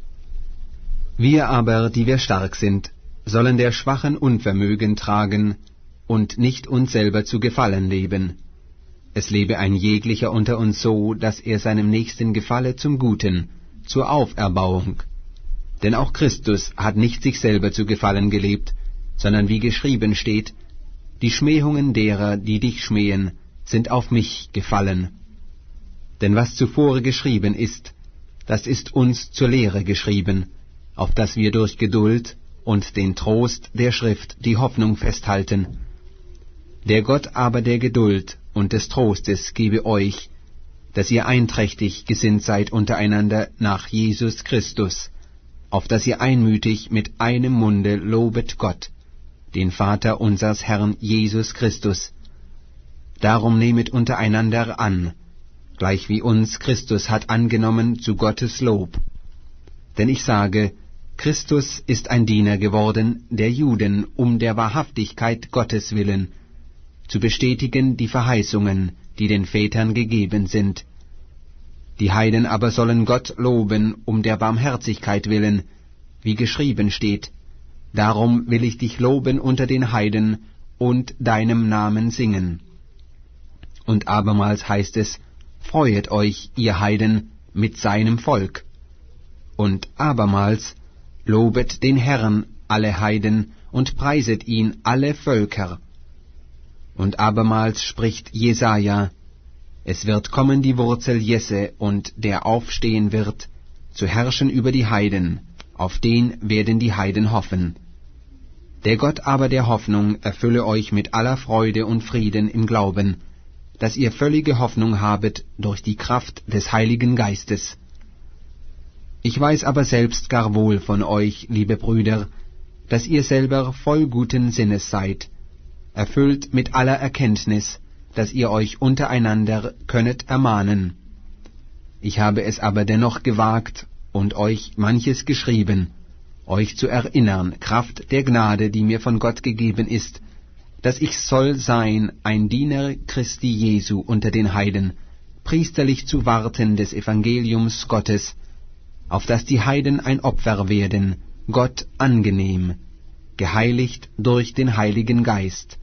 Wir aber, die wir stark sind, sollen der Schwachen Unvermögen tragen und nicht uns selber zu gefallen leben. Es lebe ein jeglicher unter uns so, dass er seinem Nächsten gefalle zum Guten, zur Auferbauung. Denn auch Christus hat nicht sich selber zu gefallen gelebt, sondern wie geschrieben steht, die Schmähungen derer, die dich schmähen, sind auf mich gefallen. Denn was zuvor geschrieben ist, das ist uns zur Lehre geschrieben, auf dass wir durch Geduld und den Trost der Schrift die Hoffnung festhalten. Der Gott aber der Geduld und des Trostes gebe euch, dass ihr einträchtig gesinnt seid untereinander nach Jesus Christus, auf dass ihr einmütig mit einem Munde lobet Gott, den Vater unseres Herrn Jesus Christus. Darum nehmet untereinander an, gleich wie uns Christus hat angenommen zu Gottes Lob. Denn ich sage, Christus ist ein Diener geworden der Juden um der Wahrhaftigkeit Gottes willen, zu bestätigen die Verheißungen, die den Vätern gegeben sind. Die Heiden aber sollen Gott loben um der Barmherzigkeit willen, wie geschrieben steht, darum will ich dich loben unter den Heiden und deinem Namen singen. Und abermals heißt es, freuet euch, ihr Heiden, mit seinem Volk. Und abermals, lobet den Herrn, alle Heiden, und preiset ihn, alle Völker. Und abermals spricht Jesaja, es wird kommen die Wurzel Jesse, und der aufstehen wird, zu herrschen über die Heiden, auf den werden die Heiden hoffen. Der Gott aber der Hoffnung erfülle euch mit aller Freude und Frieden im Glauben, dass ihr völlige Hoffnung habet durch die Kraft des Heiligen Geistes. Ich weiß aber selbst gar wohl von euch, liebe Brüder, dass ihr selber voll guten Sinnes seid, erfüllt mit aller Erkenntnis, dass ihr euch untereinander könnet ermahnen. Ich habe es aber dennoch gewagt und euch manches geschrieben, euch zu erinnern, Kraft der Gnade, die mir von Gott gegeben ist, dass ich soll sein, ein Diener Christi Jesu unter den Heiden, priesterlich zu warten des Evangeliums Gottes, auf dass die Heiden ein Opfer werden, Gott angenehm, geheiligt durch den Heiligen Geist.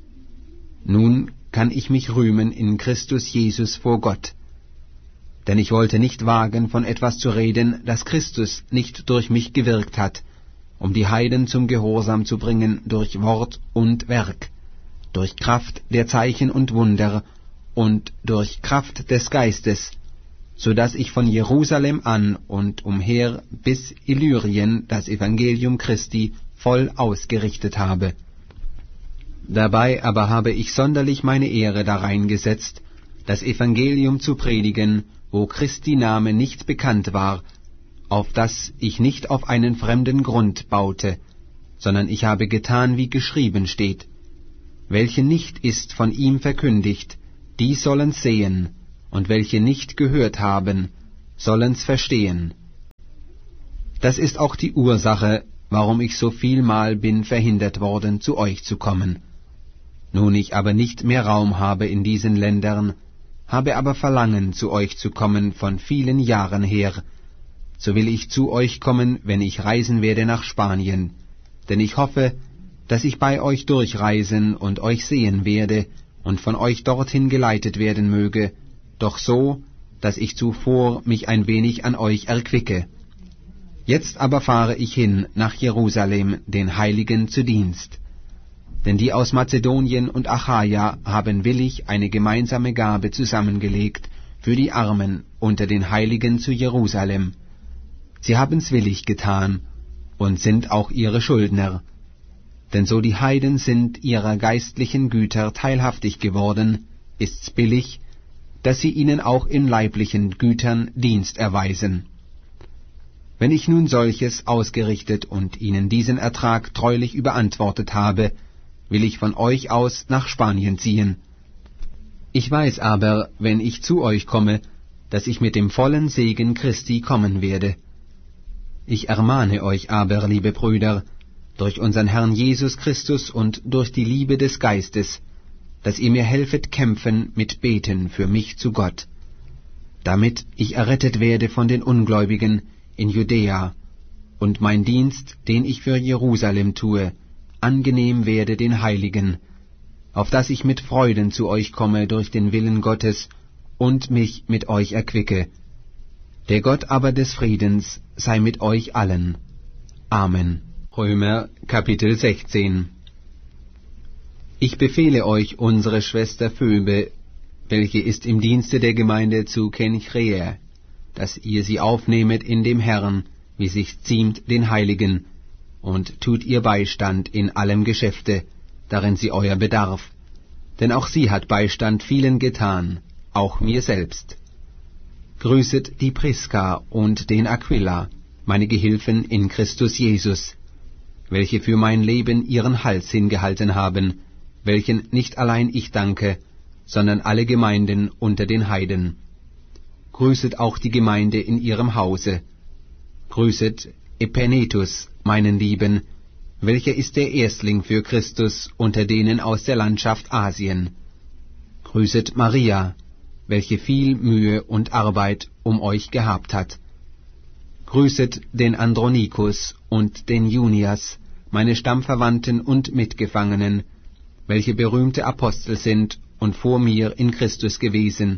Nun kann ich mich rühmen in Christus Jesus vor Gott. Denn ich wollte nicht wagen, von etwas zu reden, das Christus nicht durch mich gewirkt hat, um die Heiden zum Gehorsam zu bringen durch Wort und Werk, durch Kraft der Zeichen und Wunder und durch Kraft des Geistes, so dass ich von Jerusalem an und umher bis Illyrien das Evangelium Christi voll ausgerichtet habe. Dabei aber habe ich sonderlich meine Ehre darein gesetzt, das Evangelium zu predigen, wo Christi Name nicht bekannt war, auf dass ich nicht auf einen fremden Grund baute, sondern ich habe getan, wie geschrieben steht, welche nicht ist von ihm verkündigt, die sollen's sehen, und welche nicht gehört haben, sollen's verstehen. Das ist auch die Ursache, warum ich so vielmal bin verhindert worden, zu euch zu kommen. Nun ich aber nicht mehr Raum habe in diesen Ländern, habe aber Verlangen, zu euch zu kommen von vielen Jahren her, so will ich zu euch kommen, wenn ich reisen werde nach Spanien, denn ich hoffe, dass ich bei euch durchreisen und euch sehen werde und von euch dorthin geleitet werden möge, doch so, dass ich zuvor mich ein wenig an euch erquicke. Jetzt aber fahre ich hin nach Jerusalem, den Heiligen zu Dienst. Denn die aus Mazedonien und Achaia haben willig eine gemeinsame Gabe zusammengelegt für die Armen unter den Heiligen zu Jerusalem. Sie haben's willig getan und sind auch ihre Schuldner. Denn so die Heiden sind ihrer geistlichen Güter teilhaftig geworden, ist's billig, dass sie ihnen auch in leiblichen Gütern Dienst erweisen. Wenn ich nun solches ausgerichtet und ihnen diesen Ertrag treulich überantwortet habe, will ich von euch aus nach Spanien ziehen. Ich weiß aber, wenn ich zu euch komme, dass ich mit dem vollen Segen Christi kommen werde. Ich ermahne euch aber, liebe Brüder, durch unseren Herrn Jesus Christus und durch die Liebe des Geistes, dass ihr mir helfet kämpfen mit Beten für mich zu Gott, damit ich errettet werde von den Ungläubigen in Judäa, und mein Dienst, den ich für Jerusalem tue, angenehm werde den Heiligen, auf dass ich mit Freuden zu euch komme durch den Willen Gottes und mich mit euch erquicke. Der Gott aber des Friedens sei mit euch allen. Amen. Römer Kapitel sechzehn. Ich befehle euch unsere Schwester Phoebe, welche ist im Dienste der Gemeinde zu Kenchrea, dass ihr sie aufnehmet in dem Herrn, wie sich ziemt den Heiligen, und tut ihr Beistand in allem Geschäfte, darin sie euer bedarf. Denn auch sie hat Beistand vielen getan, auch mir selbst. Grüßet die Priska und den Aquila, meine Gehilfen in Christus Jesus, welche für mein Leben ihren Hals hingehalten haben, welchen nicht allein ich danke, sondern alle Gemeinden unter den Heiden. Grüßet auch die Gemeinde in ihrem Hause. Grüßet Epenetus, meinen Lieben, welcher ist der Erstling für Christus unter denen aus der Landschaft Asien. Grüßet Maria, welche viel Mühe und Arbeit um euch gehabt hat. Grüßet den Andronikus und den Junias, meine Stammverwandten und Mitgefangenen, welche berühmte Apostel sind und vor mir in Christus gewesen.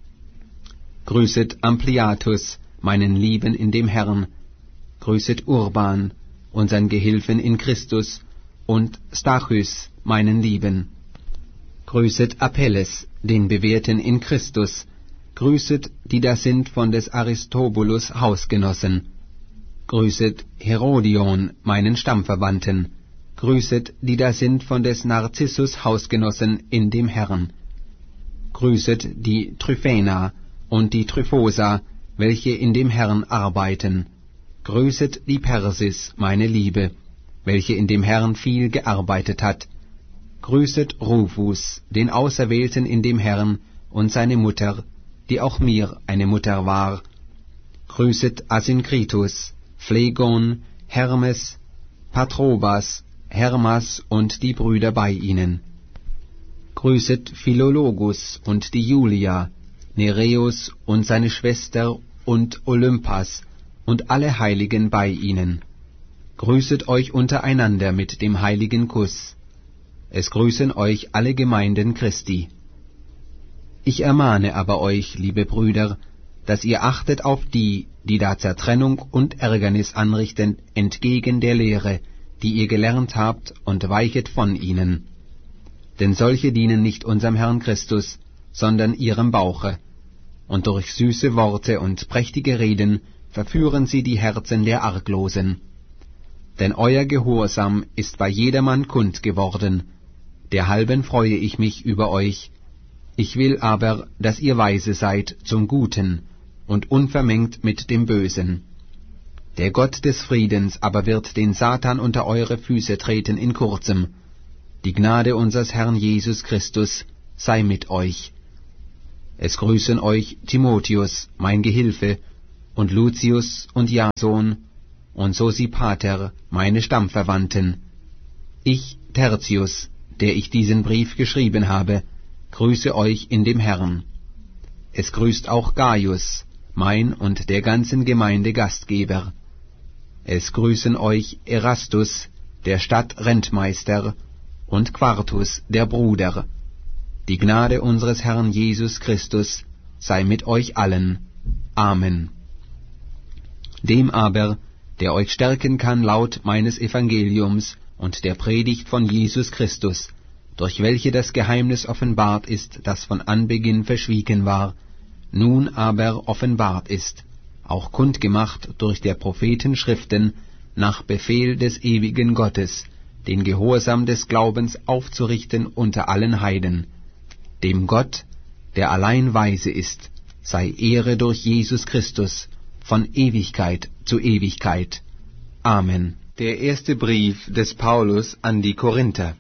Grüßet Ampliatus, meinen Lieben in dem Herrn. Grüßet Urban, unseren Gehilfen in Christus, und Stachys, meinen Lieben. Grüßet Apelles, den Bewährten in Christus. Grüßet, die da sind von des Aristobulus Hausgenossen. Grüßet Herodion, meinen Stammverwandten. Grüßet, die da sind von des Narzissus Hausgenossen in dem Herrn. Grüßet die Tryphäna und die Tryphosa, welche in dem Herrn arbeiten. Grüßet die Persis, meine Liebe, welche in dem Herrn viel gearbeitet hat. Grüßet Rufus, den Auserwählten in dem Herrn, und seine Mutter, die auch mir eine Mutter war. Grüßet Asynkritus, Phlegon, Hermes, Patrobas, Hermas und die Brüder bei ihnen. Grüßet Philologus und die Julia, Nereus und seine Schwester und Olympas und alle Heiligen bei ihnen. Grüßet euch untereinander mit dem heiligen Kuss. Es grüßen euch alle Gemeinden Christi. Ich ermahne aber euch, liebe Brüder, dass ihr achtet auf die, die da Zertrennung und Ärgernis anrichten, entgegen der Lehre, die ihr gelernt habt, und weichet von ihnen. Denn solche dienen nicht unserem Herrn Christus, sondern ihrem Bauche, und durch süße Worte und prächtige Reden verführen sie die Herzen der Arglosen. Denn euer Gehorsam ist bei jedermann kund geworden, derhalben freue ich mich über euch. Ich will aber, dass ihr weise seid zum Guten und unvermengt mit dem Bösen. Der Gott des Friedens aber wird den Satan unter eure Füße treten in kurzem. Die Gnade unseres Herrn Jesus Christus sei mit euch. Es grüßen euch Timotheus, mein Gehilfe, und Lucius und Jason, und Sosipater, meine Stammverwandten. Ich, Tertius, der ich diesen Brief geschrieben habe, grüße euch in dem Herrn. Es grüßt auch Gaius, mein und der ganzen Gemeinde Gastgeber. Es grüßen euch Erastus, der Stadtrentmeister, und Quartus, der Bruder. Die Gnade unseres Herrn Jesus Christus sei mit euch allen. Amen. Dem aber, der euch stärken kann laut meines Evangeliums und der Predigt von Jesus Christus, durch welche das Geheimnis offenbart ist, das von Anbeginn verschwiegen war, nun aber offenbart ist, auch kundgemacht durch der Propheten Schriften, nach Befehl des ewigen Gottes, den Gehorsam des Glaubens aufzurichten unter allen Heiden. Dem Gott, der allein weise ist, sei Ehre durch Jesus Christus, von Ewigkeit zu Ewigkeit. Amen. Der erste Brief des Paulus an die Korinther.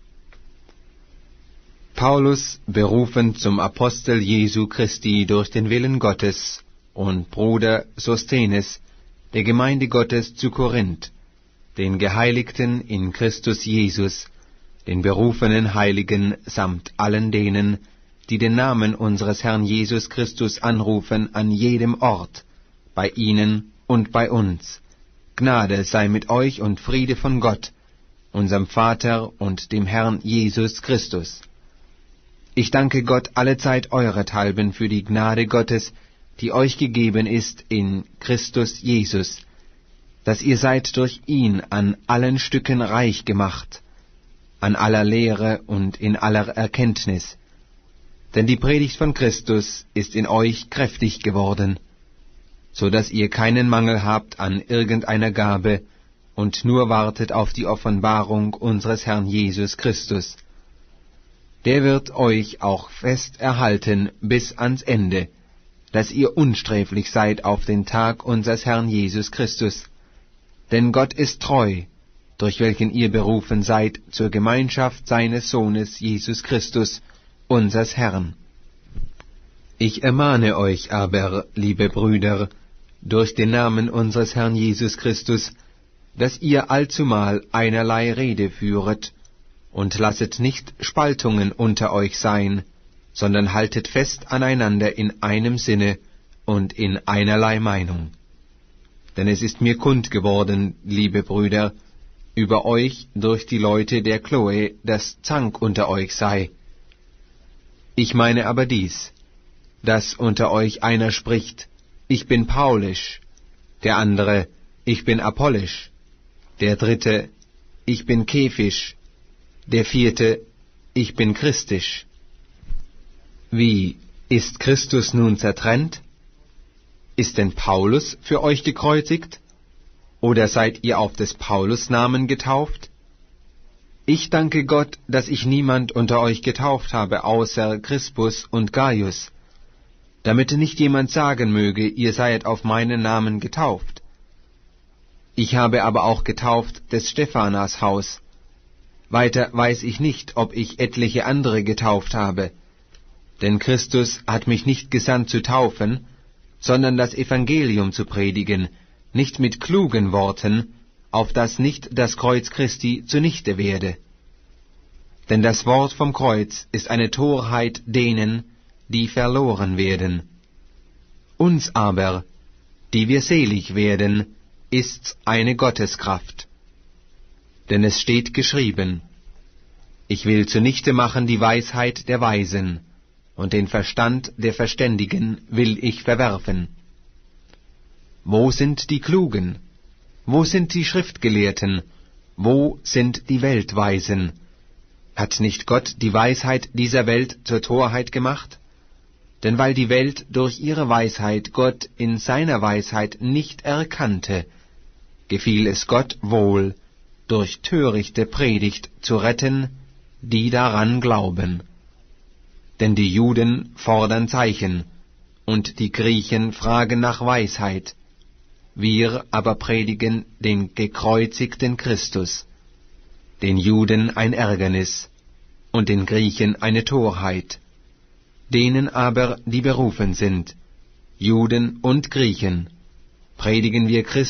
Paulus, berufen zum Apostel Jesu Christi durch den Willen Gottes, und Bruder Sosthenes, der Gemeinde Gottes zu Korinth, den Geheiligten in Christus Jesus, den berufenen Heiligen samt allen denen, die den Namen unseres Herrn Jesus Christus anrufen an jedem Ort, bei ihnen und bei uns. Gnade sei mit euch und Friede von Gott, unserem Vater und dem Herrn Jesus Christus. Ich danke Gott allezeit eurethalben für die Gnade Gottes, die euch gegeben ist in Christus Jesus, dass ihr seid durch ihn an allen Stücken reich gemacht, an aller Lehre und in aller Erkenntnis. Denn die Predigt von Christus ist in euch kräftig geworden, so dass ihr keinen Mangel habt an irgendeiner Gabe und nur wartet auf die Offenbarung unseres Herrn Jesus Christus. Der wird euch auch fest erhalten bis ans Ende, dass ihr unsträflich seid auf den Tag unseres Herrn Jesus Christus. Denn Gott ist treu, durch welchen ihr berufen seid zur Gemeinschaft seines Sohnes Jesus Christus, unsers Herrn. Ich ermahne euch aber, liebe Brüder, durch den Namen unseres Herrn Jesus Christus, dass ihr allzumal einerlei Rede führet, und lasset nicht Spaltungen unter euch sein, sondern haltet fest aneinander in einem Sinne und in einerlei Meinung. Denn es ist mir kund geworden, liebe Brüder, über euch durch die Leute der Chloe, dass Zank unter euch sei. Ich meine aber dies, dass unter euch einer spricht, ich bin Paulisch, der andere, ich bin Apollisch, der dritte, ich bin Kephisch, der vierte, ich bin Christisch. Wie, ist Christus nun zertrennt? Ist denn Paulus für euch gekreuzigt? Oder seid ihr auf des Paulus Namen getauft? Ich danke Gott, dass ich niemand unter euch getauft habe, außer Crispus und Gaius, damit nicht jemand sagen möge, ihr seiet auf meinen Namen getauft. Ich habe aber auch getauft des Stephanas Haus. Weiter weiß ich nicht, ob ich etliche andere getauft habe. Denn Christus hat mich nicht gesandt zu taufen, sondern das Evangelium zu predigen, nicht mit klugen Worten, auf dass nicht das Kreuz Christi zunichte werde. Denn das Wort vom Kreuz ist eine Torheit denen, die verloren werden. Uns aber, die wir selig werden, ist's eine Gotteskraft. Denn es steht geschrieben, ich will zunichte machen die Weisheit der Weisen, und den Verstand der Verständigen will ich verwerfen. Wo sind die Klugen? Wo sind die Schriftgelehrten? Wo sind die Weltweisen? Hat nicht Gott die Weisheit dieser Welt zur Torheit gemacht? Denn weil die Welt durch ihre Weisheit Gott in seiner Weisheit nicht erkannte, gefiel es Gott wohl, durch törichte Predigt zu retten, die daran glauben. Denn die Juden fordern Zeichen, und die Griechen fragen nach Weisheit. Wir aber predigen den gekreuzigten Christus, den Juden ein Ärgernis und den Griechen eine Torheit. Denen aber, die berufen sind, Juden und Griechen, predigen wir Christus